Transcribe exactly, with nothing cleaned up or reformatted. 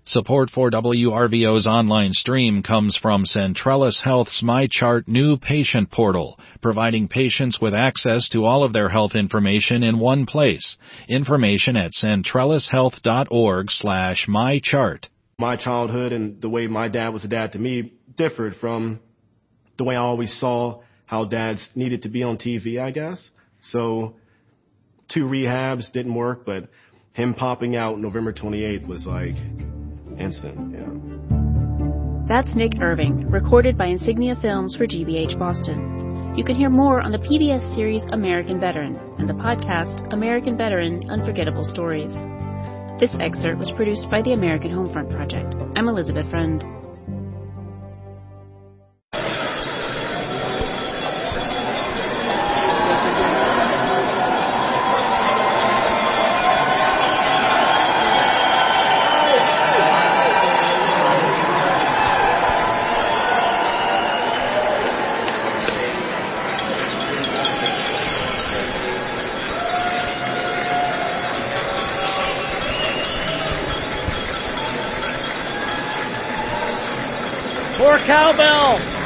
Support for W R V O's online stream comes from Centrellis Health's MyChart new patient portal, providing patients with access to all of their health information in one place. Information at centrellishealth.org slash mychart. My childhood and the way my dad was a dad to me differed from the way I always saw how dads needed to be on T V, I guess. So two rehabs didn't work, but him popping out November twenty-eighth was like instant, yeah. That's Nick Irving, recorded by Insignia Films for G B H Boston. You can hear more on the P B S series American Veteran and the podcast American Veteran Unforgettable Stories. This excerpt was produced by the American Homefront Project. I'm Elizabeth Friend. More cowbell!